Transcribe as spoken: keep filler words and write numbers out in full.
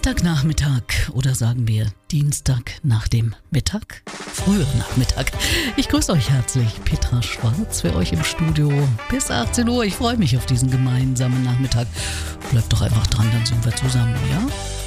Freitagnachmittag oder sagen wir Dienstag nach dem Mittag, früher Nachmittag. Ich grüße euch herzlich, Petra Schwarz für euch im Studio bis achtzehn Uhr. Ich freue mich auf diesen gemeinsamen Nachmittag. Bleibt doch einfach dran, dann sind wir zusammen, ja?